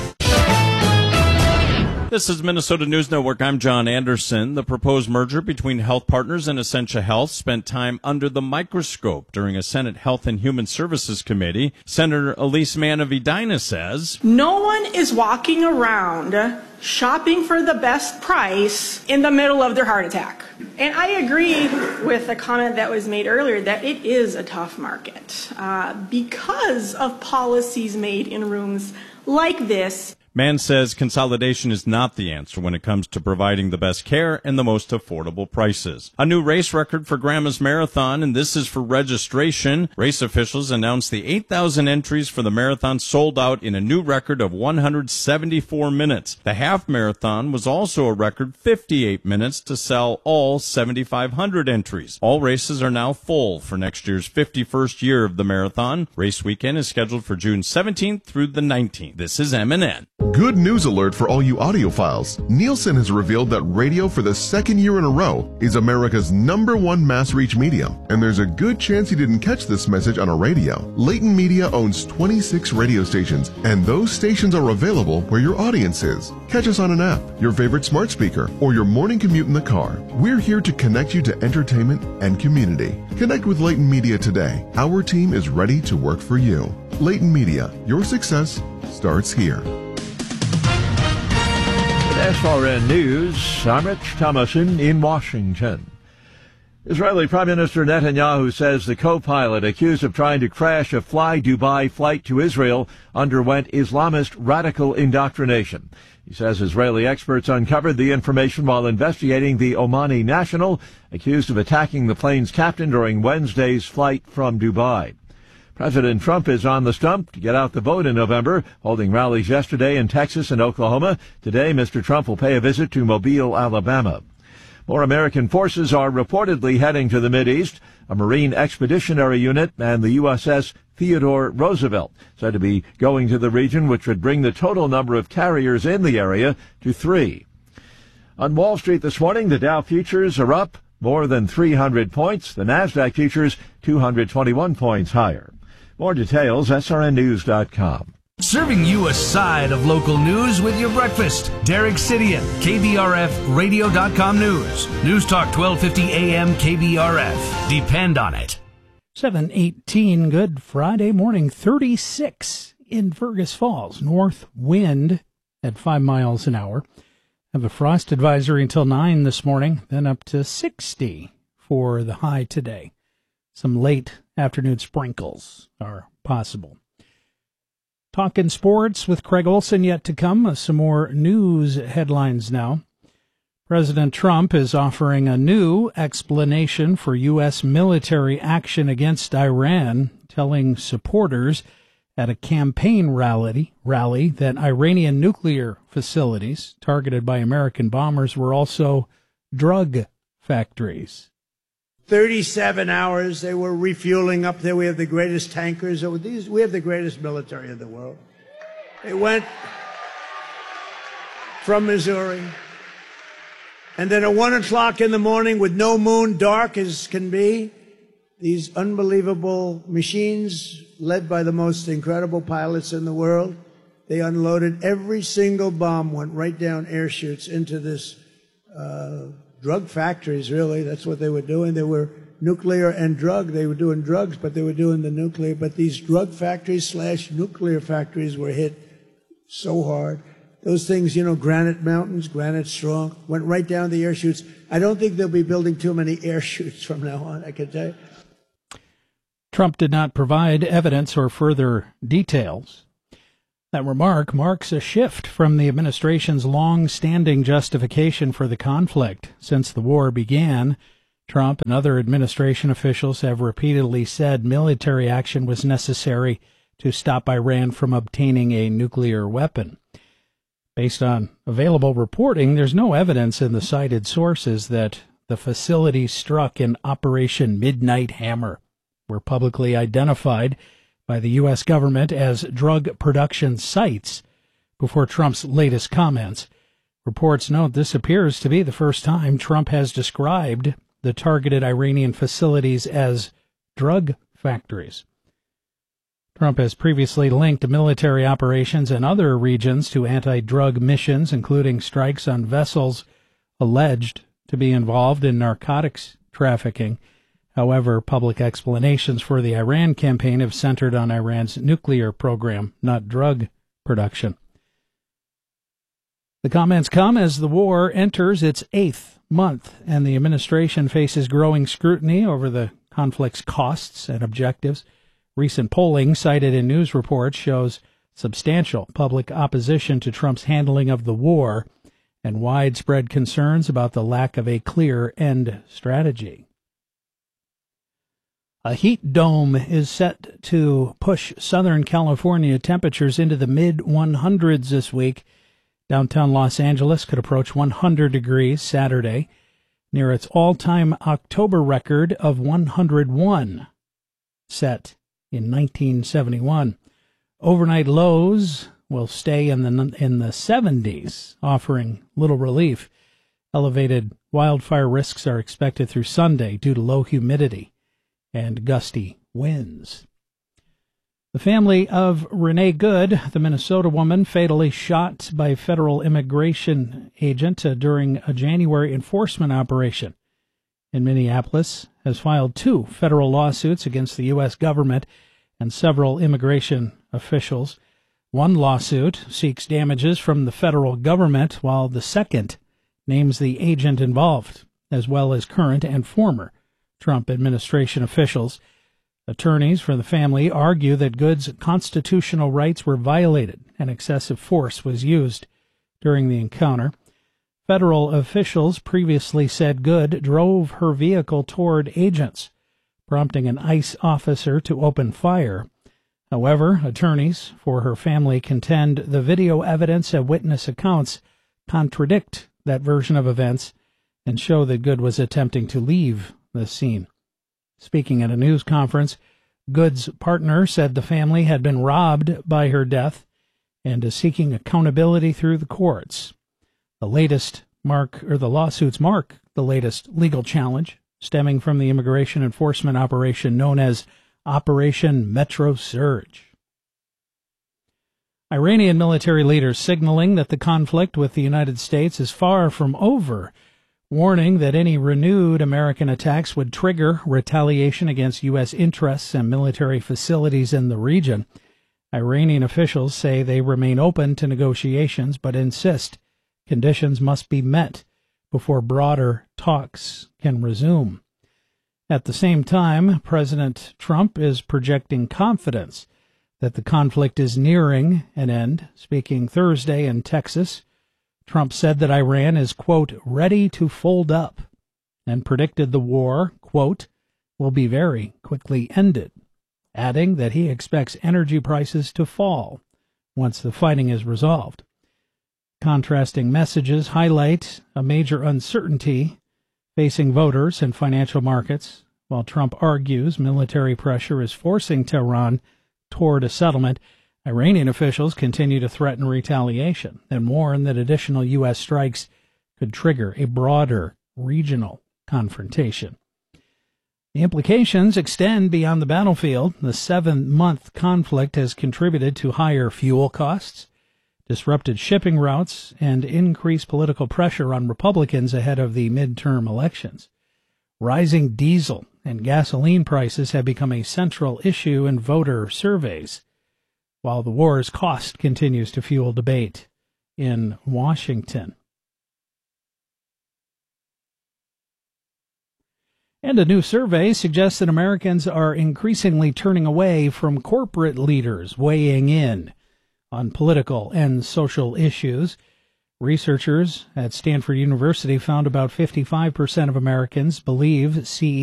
S24: This is Minnesota News Network. I'm John Anderson. The proposed merger between Health Partners and Essentia Health spent time under the microscope during a Senate Health and Human Services Committee. Senator Elise Mann of Edina says,
S25: no one is walking around shopping for the best price in the middle of their heart attack. And I agree with the comment that was made earlier that it is a tough market uh, because of policies made in rooms like this.
S24: Mann says consolidation is not the answer when it comes to providing the best care and the most affordable prices. A new race record for Grandma's Marathon, and this is for registration. Race officials announced the eight thousand entries for the marathon sold out in a new record of one hundred seventy-four minutes. The half marathon was also a record fifty-eight minutes to sell all seventy-five hundred entries. All races are now full for next year's fifty-first year of the marathon. Race weekend is scheduled for June seventeenth through the nineteenth. This is M and N.
S14: Good news alert for all you audiophiles. Nielsen has revealed that radio for the second year in a row is America's number one mass reach medium. And there's a good chance you didn't catch this message on a radio. Leighton Media owns twenty-six radio stations, and those stations are available where your audience is. Catch us on an app, your favorite smart speaker, or your morning commute in the car. We're here to connect you to entertainment and community. Connect with Leighton Media today. Our team is ready to work for you. Leighton Media, your success starts here.
S6: S R N News, I'm Rich Thomason in Washington. Israeli Prime Minister Netanyahu says the co-pilot accused of trying to crash a Fly Dubai flight to Israel underwent Islamist radical indoctrination. He says Israeli experts uncovered the information while investigating the Omani national accused of attacking the plane's captain during Wednesday's flight from Dubai. President Trump is on the stump to get out the vote in November, holding rallies yesterday in Texas and Oklahoma. Today, Mister Trump will pay a visit to Mobile, Alabama. More American forces are reportedly heading to the Mideast. A Marine Expeditionary Unit and the U S S Theodore Roosevelt said to be going to the region, which would bring the total number of carriers in the area to three. On Wall Street this morning, the Dow futures are up more than three hundred points. The NASDAQ futures two hundred twenty-one points higher. More details, S R N news dot com.
S5: Serving you a side of local news with your breakfast. Derek Sidian, K B R F radio dot com News. News Talk twelve fifty A M K B R F. Depend on it.
S15: seven eighteen, good Friday morning, thirty-six in Fergus Falls. North wind at five miles an hour. Have a frost advisory until nine this morning, then up to sixty for the high today. Some late afternoon sprinkles are possible. Talking sports with Craig Olson yet to come. Some more news headlines now. President Trump is offering a new explanation for U S military action against Iran, telling supporters at a campaign rally, rally that Iranian nuclear facilities targeted by American bombers were also drug factories.
S9: thirty-seven hours, they were refueling up there. We have the greatest tankers. We have the greatest military in the world. They went from Missouri. And then at one o'clock in the morning, with no moon, dark as can be, these unbelievable machines led by the most incredible pilots in the world, They unloaded every single bomb, went right down air chutes into this uh, drug factories, really. That's what they were doing. They were nuclear and drug. They were doing drugs, but they were doing the nuclear. But these drug factories slash nuclear factories were hit so hard. Those things, you know, granite mountains, granite strong, went right down the air chutes. I don't think they'll be building too many air chutes from now on, I can tell you.
S15: Trump did not provide evidence or further details. That remark marks a shift from the administration's long-standing justification for the conflict. Since the war began, Trump and other administration officials have repeatedly said military action was necessary to stop Iran from obtaining a nuclear weapon. Based on available reporting, there's no evidence in the cited sources that the facilities struck in Operation Midnight Hammer were publicly identified by the U S government as drug production sites before Trump's latest comments. Reports note this appears to be the first time Trump has described the targeted Iranian facilities as drug factories. Trump has previously linked military operations in other regions to anti-drug missions, including strikes on vessels alleged to be involved in narcotics trafficking. However, public explanations for the Iran campaign have centered on Iran's nuclear program, not drug production. The comments come as the war enters its eighth month, and the administration faces growing scrutiny over the conflict's costs and objectives. Recent polling cited in news reports shows substantial public opposition to Trump's handling of the war and widespread concerns about the lack of a clear end strategy. A heat dome is set to push Southern California temperatures into the mid one hundreds this week. Downtown Los Angeles could approach one hundred degrees Saturday, near its all-time October record of one hundred one, set in nineteen seventy-one. Overnight lows will stay in the in the seventies, offering little relief. Elevated wildfire risks are expected through Sunday due to low humidity and gusty winds. The family of Renee Good, the Minnesota woman fatally shot by a federal immigration agent uh, during a January enforcement operation in Minneapolis, has filed two federal lawsuits against the U S government and several immigration officials. One lawsuit seeks damages from the federal government, while the second names the agent involved, as well as current and former Trump administration officials. Attorneys for the family argue that Good's constitutional rights were violated and excessive force was used during the encounter. Federal officials previously said Good drove her vehicle toward agents, prompting an ICE officer to open fire. However, attorneys for her family contend the video evidence and witness accounts contradict that version of events and show that Good was attempting to leave the scene. Speaking at a news conference, Good's partner said the family had been robbed by her death and is seeking accountability through the courts. The latest mark, or the lawsuits mark the latest legal challenge stemming from the immigration enforcement operation known as Operation Metro Surge. Iranian military leaders signaling that the conflict with the United States is far from over, warning that any renewed American attacks would trigger retaliation against U S interests and military facilities in the region. Iranian officials say they remain open to negotiations, but insist conditions must be met before broader talks can resume. At the same time, President Trump is projecting confidence that the conflict is nearing an end. Speaking Thursday in Texas, Trump said that Iran is, quote, ready to fold up, and predicted the war, quote, will be very quickly ended, adding that he expects energy prices to fall once the fighting is resolved. Contrasting messages highlight a major uncertainty facing voters and financial markets. While Trump argues military pressure is forcing Tehran toward a settlement, Iranian officials continue to threaten retaliation and warn that additional U S strikes could trigger a broader regional confrontation. The implications extend beyond the battlefield. The seven-month conflict has contributed to higher fuel costs, disrupted shipping routes, and increased political pressure on Republicans ahead of the midterm elections. Rising diesel and gasoline prices have become a central issue in voter surveys, while the war's cost continues to fuel debate in Washington. And a new survey suggests that Americans are increasingly turning away from corporate leaders weighing in on political and social issues. Researchers at Stanford University found about fifty-five percent of Americans believe C E Os